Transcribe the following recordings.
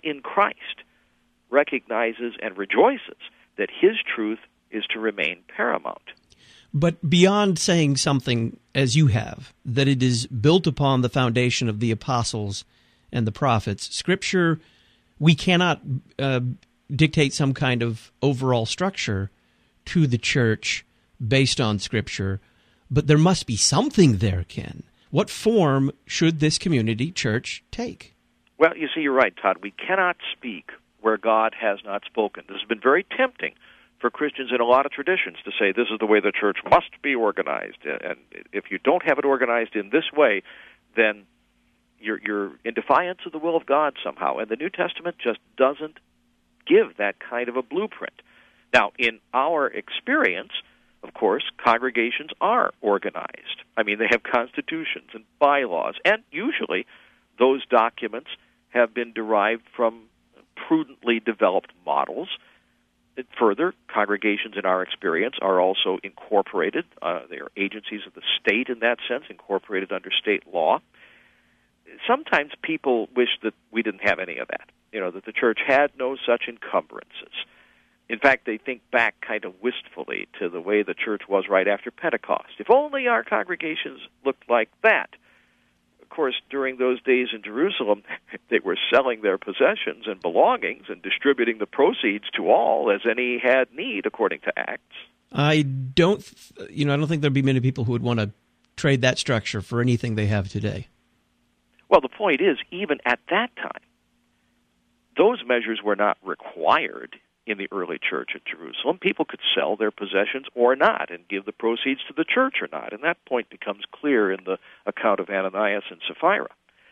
in Christ, recognizes and rejoices that his truth is to remain paramount. But beyond saying something, as you have, that it is built upon the foundation of the apostles and the prophets, Scripture, we cannot dictate some kind of overall structure to the church based on Scripture, but there must be something there, Ken. What form should this community church take? Well, you see, you're right, Todd. We cannot speak where God has not spoken. This has been very tempting for Christians in a lot of traditions to say this is the way the church must be organized, and if you don't have it organized in this way, then you're in defiance of the will of God somehow. And the New Testament just doesn't give that kind of a blueprint. Now, in our experience, of course, congregations are organized. I mean, they have constitutions and bylaws, and usually those documents have been derived from prudently developed models. Further, congregations in our experience are also incorporated. They are agencies of the state in that sense, incorporated under state law. Sometimes people wish that we didn't have any of that, that the church had no such encumbrances. In fact, they think back kind of wistfully to the way the church was right after Pentecost. If only our congregations looked like that. Of course, during those days in Jerusalem, they were selling their possessions and belongings and distributing the proceeds to all as any had need, according to Acts. I don't think there'd be many people who would want to trade that structure for anything they have today. Well, the point is, even at that time, those measures were not required in the early church at Jerusalem. People could sell their possessions or not and give the proceeds to the church or not. And that point becomes clear in the account of Ananias and Sapphira.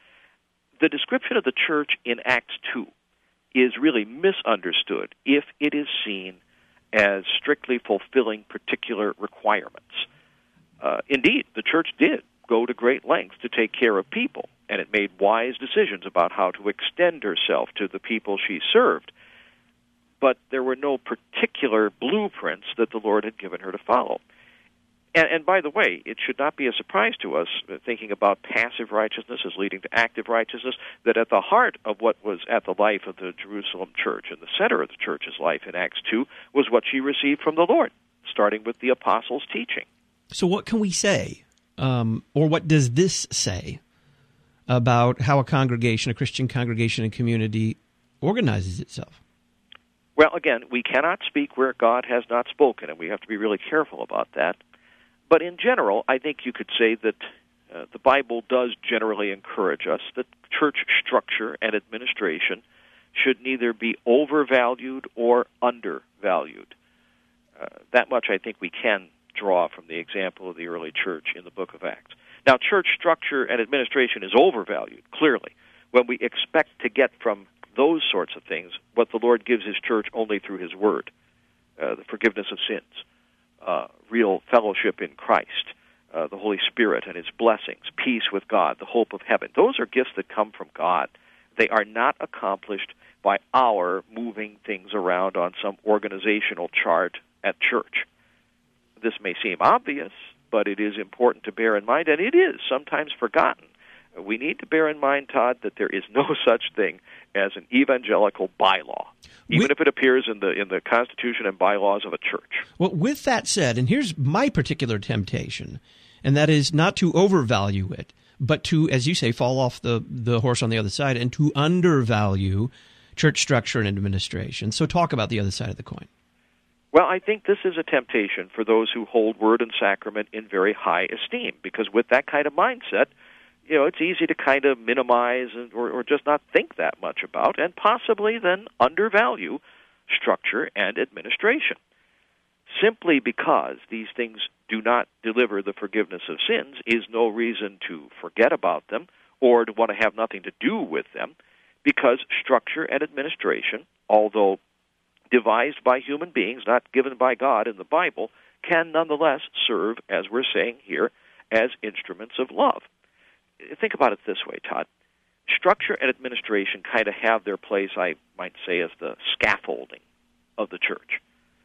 The description of the church in Acts 2 is really misunderstood if it is seen as strictly fulfilling particular requirements. Indeed, the church did go to great lengths to take care of people, and it made wise decisions about how to extend herself to the people she served. But there were no particular blueprints that the Lord had given her to follow. And by the way, it should not be a surprise to us, thinking about passive righteousness as leading to active righteousness, that at the heart of what was at the life of the Jerusalem church and the center of the church's life in Acts 2 was what she received from the Lord, starting with the apostles' teaching. So what can we say, or what does this say about how a congregation, a Christian congregation and community, organizes itself? Well, again, we cannot speak where God has not spoken, and we have to be really careful about that. But in general, I think you could say that the Bible does generally encourage us that church structure and administration should neither be overvalued or undervalued. That much I think we can draw from the example of the early church in the book of Acts. Now, church structure and administration is overvalued, clearly, when we expect to get from those sorts of things what the Lord gives His church only through His Word, the forgiveness of sins, real fellowship in Christ, the Holy Spirit and His blessings, peace with God, the hope of heaven. Those are gifts that come from God. They are not accomplished by our moving things around on some organizational chart at church. This may seem obvious, but it is important to bear in mind, and it is sometimes forgotten. We need to bear in mind, Todd, that there is no such thing as an evangelical bylaw, even if it appears in the Constitution and bylaws of a church. Well, with that said, and here's my particular temptation, and that is not to overvalue it, but to, as you say, fall off the horse on the other side and to undervalue church structure and administration. So talk about the other side of the coin. Well, I think this is a temptation for those who hold word and sacrament in very high esteem, because with that kind of mindset, it's easy to kind of minimize or just not think that much about, and possibly then undervalue structure and administration. Simply because these things do not deliver the forgiveness of sins is no reason to forget about them or to want to have nothing to do with them, because structure and administration, although devised by human beings, not given by God in the Bible, can nonetheless serve, as we're saying here, as instruments of love. Think about it this way, Todd. Structure and administration kind of have their place, I might say, as the scaffolding of the church.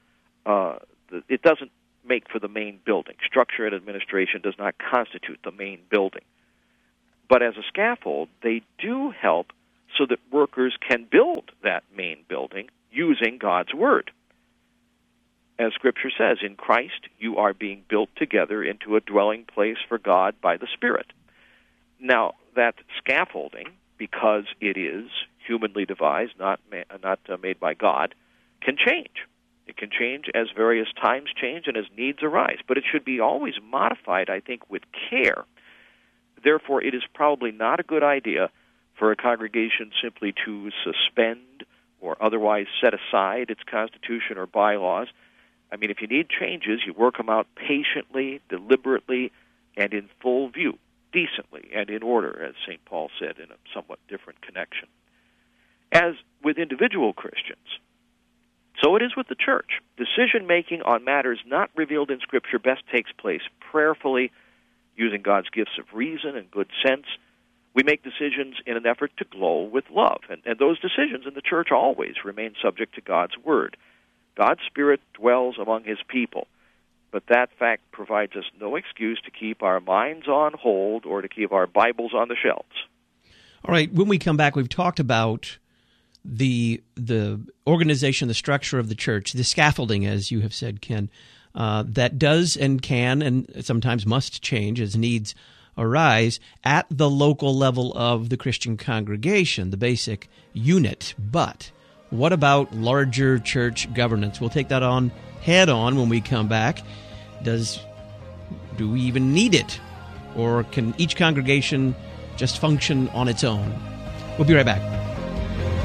It doesn't make for the main building. Structure and administration does not constitute the main building. But as a scaffold, they do help so that workers can build that main building using God's Word. As Scripture says, in Christ you are being built together into a dwelling place for God by the Spirit. Now, that scaffolding, because it is humanly devised, not made by God, can change. It can change as various times change and as needs arise, but it should be always modified, I think, with care. Therefore, it is probably not a good idea for a congregation simply to suspend or otherwise set aside its constitution or bylaws. I mean, if you need changes, you work them out patiently, deliberately, and in full view, decently and in order, as St. Paul said in a somewhat different connection. As with individual Christians, so it is with the church. Decision-making on matters not revealed in Scripture best takes place prayerfully, using God's gifts of reason and good sense. We make decisions in an effort to glow with love, and those decisions in the church always remain subject to God's Word. God's Spirit dwells among His people, but that fact provides us no excuse to keep our minds on hold or to keep our Bibles on the shelves. All right, when we come back, we've talked about the organization, the structure of the church, the scaffolding, as you have said, Ken, that does and can and sometimes must change as needs arise at the local level of the Christian congregation, the basic unit. But what about larger church governance? We'll take that on head on when we come back. Do we even need it? Or can each congregation just function on its own? We'll be right back.